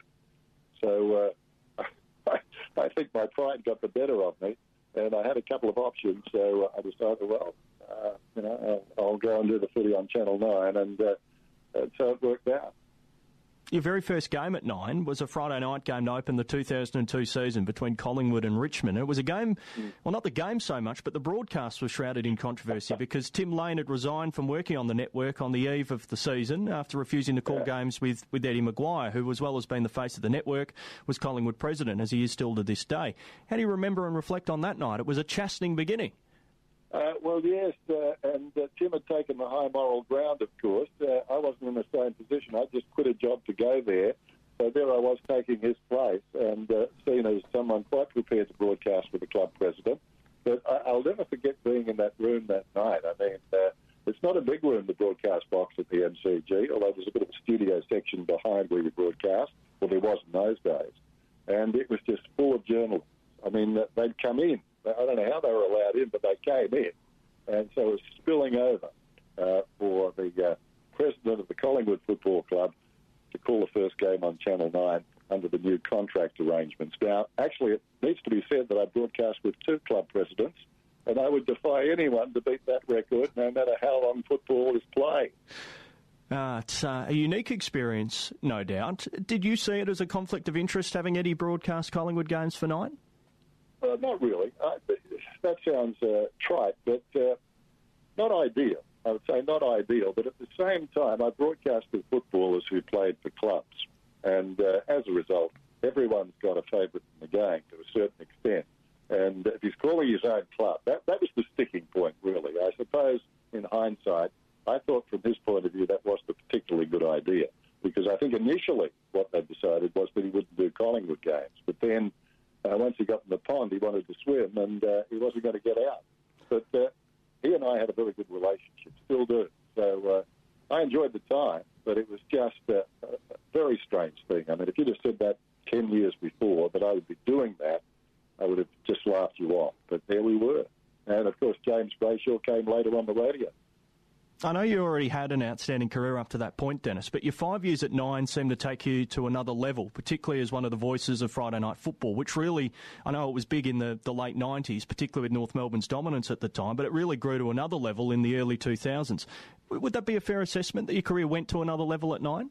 So uh, I, I think my pride got the better of me, and I had a couple of options. So I decided, well, uh, you know, I'll, I'll go and do the footy on Channel nine, and uh, And so it worked out. Your very first game at Nine was a Friday night game to open the two thousand two season between Collingwood and Richmond. It was a game, mm. well, not the game so much, but the broadcast was shrouded in controversy because Tim Lane had resigned from working on the network on the eve of the season after refusing to call yeah. games with, with Eddie Maguire, who, as well as being the face of the network, was Collingwood president, as he is still to this day. How do you remember and reflect on that night? It was a chastening beginning. Uh, well, yes, uh, and uh, Tim had taken the high moral ground, of course. Uh, I wasn't in the same position. I just quit a job to go there. So there I was taking his place and uh, seen as someone quite prepared to broadcast with the club president. But I- I'll never forget being in that room that night. I mean, uh, it's not a big room, the broadcast box at the M C G, although there's a bit of a studio section behind where we broadcast. Well, there was in those days. And it was just full of journalists. I mean, they'd come in. I don't know how they were allowed in, but they came in. And so it was spilling over uh, for the uh, president of the Collingwood Football Club to call the first game on Channel nine under the new contract arrangements. Now, actually, it needs to be said that I broadcast with two club presidents, and I would defy anyone to beat that record, no matter how long football is played. Uh, it's uh, a unique experience, no doubt. Did you see it as a conflict of interest, having Eddie broadcast Collingwood games for Nine? Uh, not really. Uh, that sounds uh, trite, but uh, not ideal. I would say not ideal, but at the same time, I broadcast with footballers who played for clubs. And uh, as a result, everyone's got a favourite in the game to a certain extent. And if he's calling his own club, that, that was the sticking point, really. I suppose, in hindsight, I thought from his point of view that wasn't a particularly good idea, because I think initially what they decided was that he wouldn't do Collingwood games. But then Uh, once he got in the pond, he wanted to swim, and uh, he wasn't going to get out. But uh, he and I had a very good relationship, still do. So uh, I enjoyed the time, but it was just uh, a very strange thing. I mean, if you'd have said that ten years before, that I would be doing that, I would have just laughed you off. But there we were. And, of course, James Brayshaw came later on the radio. I know you already had an outstanding career up to that point, Dennis, but your five years at Nine seemed to take you to another level, particularly as one of the voices of Friday night football, which really, I know it was big in the, the late nineties, particularly with North Melbourne's dominance at the time, but it really grew to another level in the early two thousands. Would that be a fair assessment, that your career went to another level at Nine?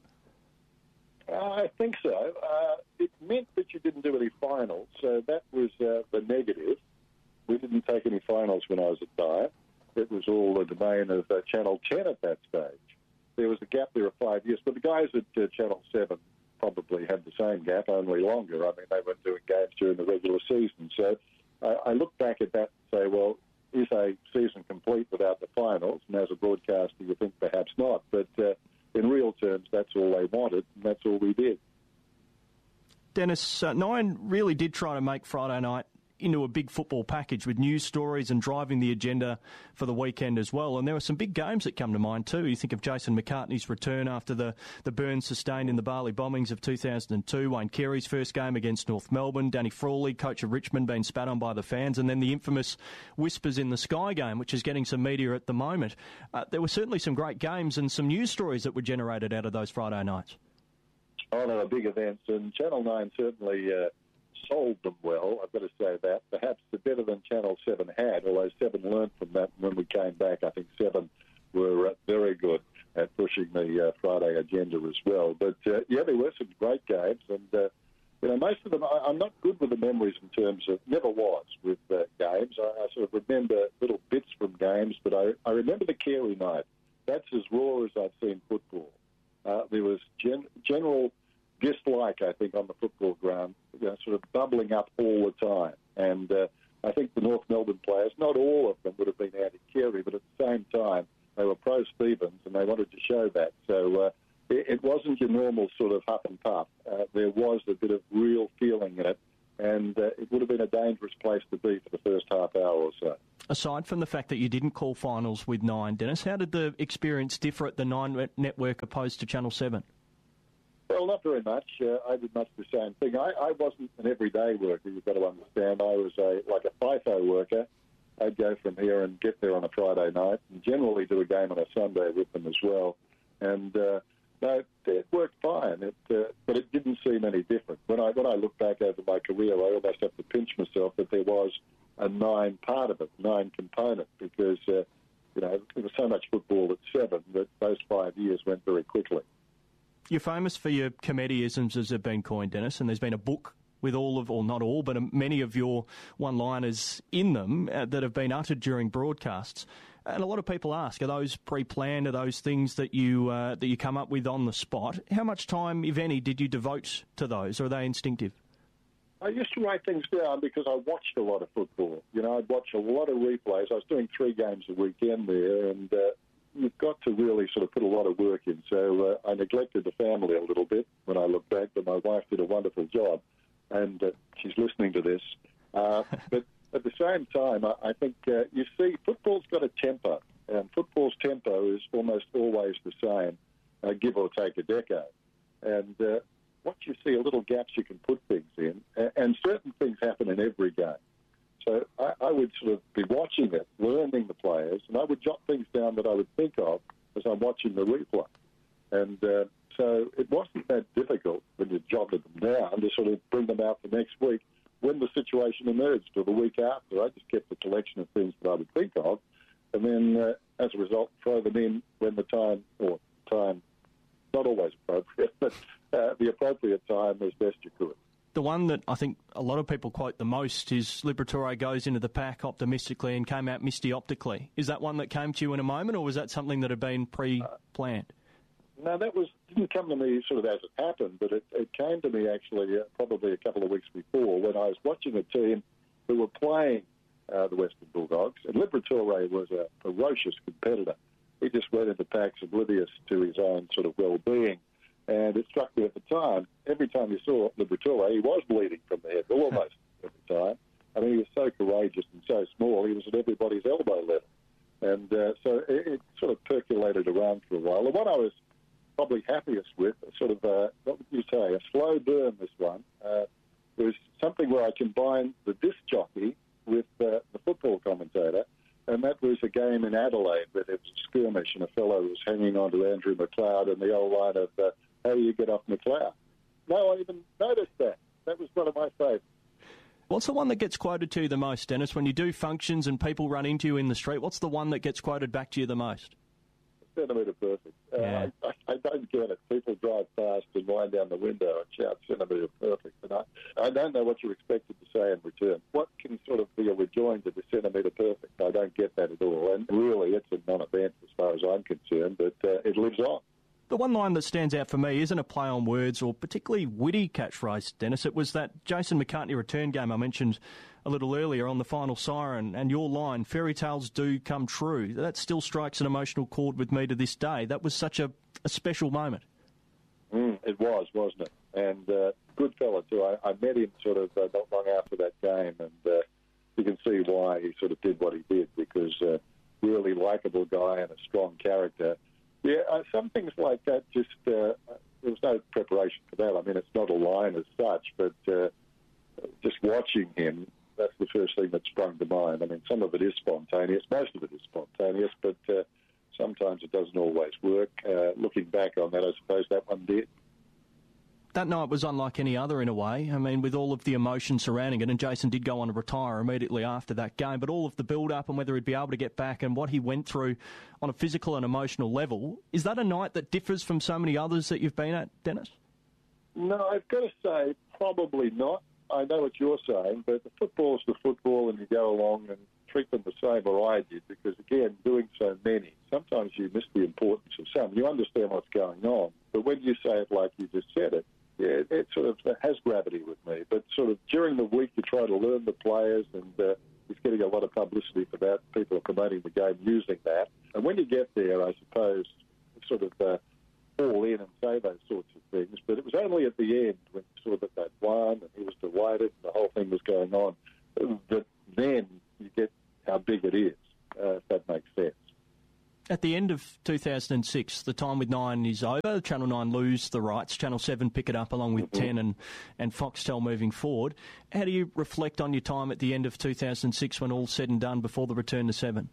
Uh, I think so. Uh, it meant that you didn't do any finals, so that was uh, the negative. We didn't take any finals when I was at Nine. It was all the domain of uh, Channel ten at that stage. There was a gap there of five years, but the guys at uh, Channel seven probably had the same gap, only longer. I mean, they weren't doing games during the regular season. So uh, I look back at that and say, well, is a season complete without the finals? And as a broadcaster, you think perhaps not. But uh, in real terms, that's all they wanted, and that's all we did. Dennis, uh, Nine really did try to make Friday night into a big football package with news stories and driving the agenda for the weekend as well. And there were some big games that come to mind too. You think of Jason McCartney's return after the, the burns sustained in the Bali bombings of two thousand two, Wayne Carey's first game against North Melbourne, Danny Frawley, coach of Richmond, being spat on by the fans, and then the infamous Whispers in the Sky game, which is getting some media at the moment. Uh, there were certainly some great games and some news stories that were generated out of those Friday nights. Oh, no, big events, and Channel nine certainly uh, sold them well, I've got to say that. Perhaps better than Channel seven had, although seven learned from that. When we came back, I think seven were uh, very good at pushing the uh, Friday agenda as well. But, uh, yeah, there were some great games, and, uh, you know, most of them, I, I'm not good with the memories in terms of, never was with uh, games. I, I sort of remember little bits from games, but I, I remember the Carey night. That's as raw as I've seen football. Uh, there was gen- general dislike, I think, on the football ground, you know, sort of bubbling up all the time. And uh, I think the North Melbourne players, not all of them would have been anti-Carey, but at the same time, they were pro-Stevens and they wanted to show that. So uh, it, it wasn't your normal sort of huff and puff. Uh, there was a bit of real feeling in it, and uh, it would have been a dangerous place to be for the first half hour or so. Aside from the fact that you didn't call finals with Nine, Dennis, how did the experience differ at the Nine network opposed to Channel seven? Well, not very much. Uh, I did much the same thing. I, I wasn't an everyday worker, you've got to understand. I was a like a FIFO worker. I'd go from here and get there on a Friday night and generally do a game on a Sunday with them as well. And uh, no, it worked fine, it, uh, but it didn't seem any different. When I when I look back over my career, I almost have to pinch myself that there was a Nine part of it, Nine component, because uh, you know there was so much football at seven that those five years went very quickly. You're famous for your comedieisms, as have been coined, Dennis, and there's been a book with all of, or not all, but many of your one-liners in them uh, that have been uttered during broadcasts. And a lot of people ask, are those pre-planned? Are those things that you uh, that you come up with on the spot? How much time, if any, did you devote to those, or are they instinctive? I used to write things down because I watched a lot of football. You know, I'd watch a lot of replays. I was doing three games a weekend there, and uh, you've got to really sort of put a lot of work in. So uh, I neglected the family a little bit when I look back, but my wife did a wonderful job, and uh, she's listening to this. Uh, but at the same time, I, I think uh, you see football's got a tempo, and football's tempo is almost always the same, uh, give or take a decade. And uh, once you see a little gaps you can put things in, and, and certain things happen in every game. So I, I would sort of be watching it, learning the players, and I would jot things down that I would think of as I'm watching the replay. And uh, so it wasn't that difficult when you jotted them down to sort of bring them out the next week when the situation emerged, or the week after. I just kept a collection of things that I would think of, and then uh, as a result, throw them in when the time, or time, not always appropriate, but uh, the appropriate time as best you could. The one that I think a lot of people quote the most is Liberatore goes into the pack optimistically and came out misty optically. Is that one that came to you in a moment, or was that something that had been pre-planned? Uh, no, that was didn't come to me sort of as it happened, but it, it came to me actually uh, probably a couple of weeks before when I was watching a team who were playing uh, the Western Bulldogs, and Liberatore was a ferocious competitor. He just went into packs oblivious to his own sort of well-being. And it struck me at the time, every time you saw Liberatore, he was bleeding from the head, almost every time. I mean, he was so courageous and so small, he was at everybody's elbow level. And uh, so it, it sort of percolated around for a while. The one I was probably happiest with, sort of, uh, what would you say, a slow burn, this one, uh, was something where I combined the disc jockey with uh, the football commentator, and that was a game in Adelaide where there was a skirmish and a fellow was hanging on to Andrew McLeod and the old line of, uh, how do you get off McLeod? No one even noticed that. That was one of my favourites. What's the one that gets quoted to you the most, Dennis? When you do functions and people run into you in the street, what's the one that gets quoted back to you the most? Centimetre perfect. Uh, Yeah. I, I, I don't get it. People drive past and wind down the window and shout centimetre perfect. And I, I don't know what you're expected to say in return. What can sort of be a rejoinder to centimetre perfect? I don't get that at all. And really, it's a non-event as far as I'm concerned, but uh, it lives on. The one line that stands out for me isn't a play on words or particularly witty catchphrase, Dennis. It was that Jason McCartney return game I mentioned a little earlier on the final siren, and your line, fairy tales do come true. That still strikes an emotional chord with me to this day. That was such a, a special moment. Mm, it was, wasn't it? And uh, good fella, too. I, I met him sort of uh, not long after that game, and uh, you can see why he sort of did what he did, because uh, really likeable guy and a strong character. Yeah, uh, some things like that just, uh, there was no preparation for that. I mean, it's not a line as such, but uh, just watching him, that's the first thing that sprung to mind. I mean, some of it is spontaneous. Most of it is spontaneous, but uh, sometimes it doesn't always work. Uh, looking back on that, I suppose that one did. that night was unlike any other in a way. I mean, with all of the emotion surrounding it, and Jason did go on to retire immediately after that game, but all of the build-up and whether he'd be able to get back and what he went through on a physical and emotional level, is that a night that differs from so many others that you've been at, Dennis? No, I've got to say, probably not. I know what you're saying, but the football's the football, and you go along and treat them the same, or I did, because, again, doing so many, sometimes you miss the importance of some. You understand what's going on, but when you say it like you just said it, yeah, it sort of has gravity with me. But sort of during the week, you try to learn the players, and uh, it's getting a lot of publicity for that. People are promoting the game using that. And when you get there, I suppose, sort of uh, fall in and say those sorts of things. But it was only at the end when you saw that they'd won and he was delighted and the whole thing was going on, that then you get how big it is, uh, if that makes sense. At the end of two thousand six, the time with Nine is over. Channel nine lose the rights. Channel seven pick it up along with mm-hmm. ten and, and Foxtel moving forward. How do you reflect on your time at the end of two thousand six when all's said and done before the return to seven?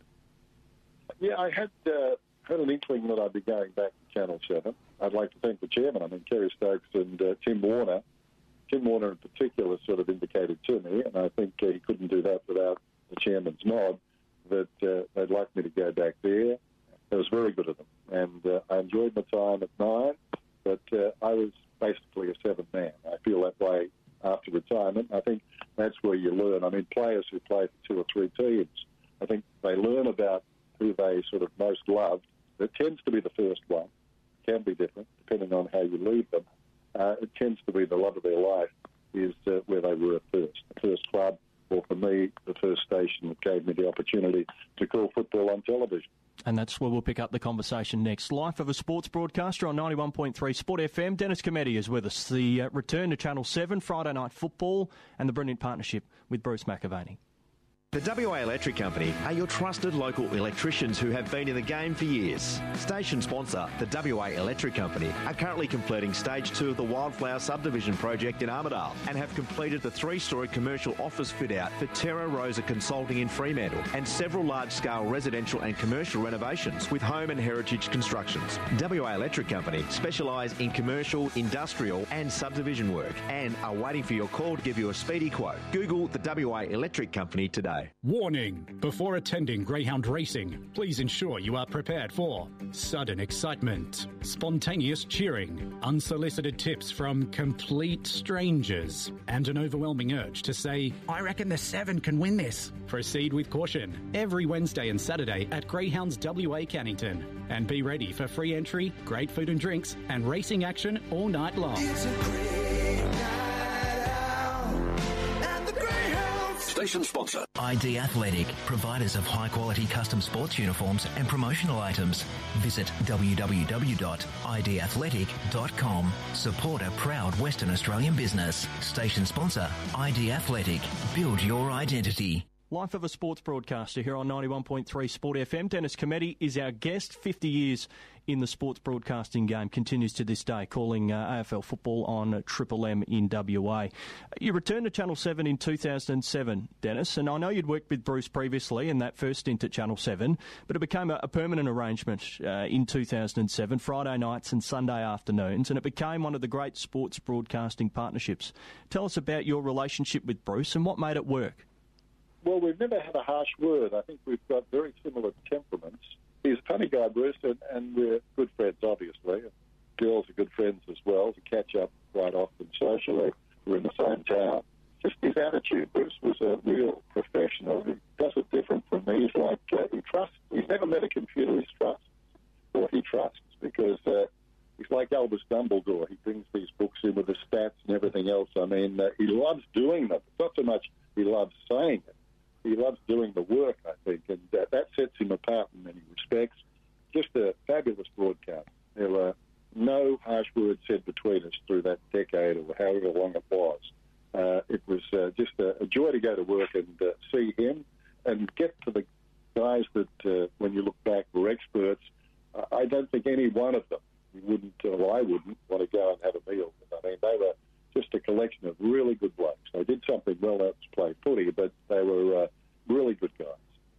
Yeah, I had uh, had an inkling that I'd be going back to Channel seven. I'd like to thank the chairman, I mean, Kerry Stokes and uh, Tim Warner. Tim Warner in particular sort of indicated to me, and I think uh, he couldn't do that without the chairman's nod, that uh, they'd like me to go back there. It was very good of them, and uh, I enjoyed my time at Nine, but uh, I was basically a seven man. I feel that way after retirement. I think that's where you learn. I mean, players who play for two or three teams, I think they learn about who they sort of most loved. It tends to be the first one. It can be different, depending on how you leave them. Uh, it tends to be the love of their life is uh, where they were at first. The first club, or for me, the first station that gave me the opportunity to call football on television. And that's where we'll pick up the conversation next. Life of a sports broadcaster on ninety-one point three Sport F M. Dennis Cometti is with us. The uh, return to Channel seven, Friday Night Football, and the brilliant partnership with Bruce McAvaney. The W A Electric Company are your trusted local electricians who have been in the game for years. Station sponsor, the W A Electric Company, are currently completing stage two of the Wildflower Subdivision project in Armidale and have completed the three-storey commercial office fit-out for Terra Rosa Consulting in Fremantle and several large-scale residential and commercial renovations with home and heritage constructions. W A Electric Company specialise in commercial, industrial and subdivision work and are waiting for your call to give you a speedy quote. Google the W A Electric Company today. Warning! Before attending greyhound racing, please ensure you are prepared for sudden excitement, spontaneous cheering, unsolicited tips from complete strangers, and an overwhelming urge to say, I reckon the seven can win this. Proceed with caution every Wednesday and Saturday at Greyhounds W A Cannington. And be ready for free entry, great food and drinks, and racing action all night long. It's a great night out at the Greyhounds. Station sponsor. I D Athletic, providers of high-quality custom sports uniforms and promotional items. Visit w w w dot i d athletic dot com. Support a proud Western Australian business. Station sponsor, I D Athletic. Build your identity. Life of a sports broadcaster here on ninety-one point three Sport F M. Dennis Cometti is our guest. fifty years in the sports broadcasting game, continues to this day, calling uh, A F L football on Triple M in W A. You returned to Channel seven in two thousand seven, Dennis, and I know you'd worked with Bruce previously in that first stint at Channel seven, but it became a, a permanent arrangement uh, in two thousand seven, Friday nights and Sunday afternoons, and it became one of the great sports broadcasting partnerships. Tell us about your relationship with Bruce and what made it work. Well, we've never had a harsh word. I think we've got very similar temperaments. He's a funny guy, Bruce, and, and we're good friends, obviously. Girls are good friends as well, to catch up quite often socially. We're in the same town. Just his attitude, Bruce was a real professional. He does it different from me. He's like, uh, he trusts. He's never met a computer he's trusts, or he trusts, because uh, he's like Albus Dumbledore. He brings these books in with the stats and everything else. I mean, uh, he loves doing them. It's not so much he loves saying it. He loves doing the work, I think, and uh, that sets him apart in many respects. Just a fabulous broadcast. There were no harsh words said between us through that decade or however long it was. Uh, it was uh, just a, a joy to go to work and uh, see him and get to the guys that, uh, when you look back, were experts. Uh, I don't think any one of them, you wouldn't, or I wouldn't, want to go and have a meal with. I mean, they were just a collection of really good blokes. They did something well, that was play footy, but they were uh, really good guys.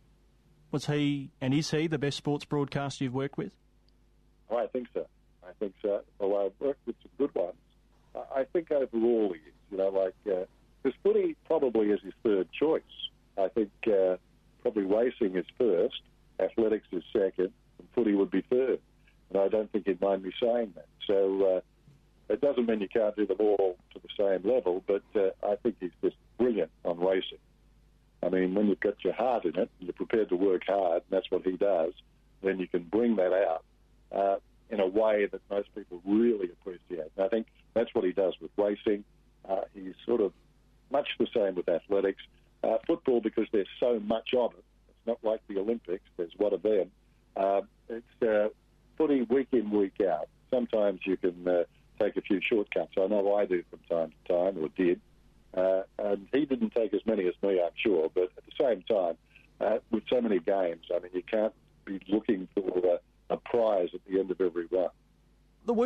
Was he, and is he, the best sports broadcaster you've worked with? Oh, I think so. I think so. Well, I've worked with some good ones. I think overall he is. You know, like, because uh, footy probably is his third choice. I think uh, probably racing is first, athletics is second, and footy would be third. And I don't think he'd mind me saying that. So uh, it doesn't mean you can't do them all to the same level, but uh, I think he's just brilliant on racing. I mean, when you've got your heart in it, and you're prepared to work hard, and that's what he does, then you can bring that out uh, in a way that most people really appreciate. And I think that's what he does with racing. Uh, he's sort of much the same with athletics. Uh, football, because there's so much of it, it's not like the Olympics, there's one of them. Uh, it's uh, footy week in, week out. Sometimes you can uh, take a few shortcuts. I know I do from time to time, or did. Uh, and he didn't take as many as me, I'm sure. But at the same time, uh, with so many games, I mean, you can't be looking for uh, a prize at the end of every run.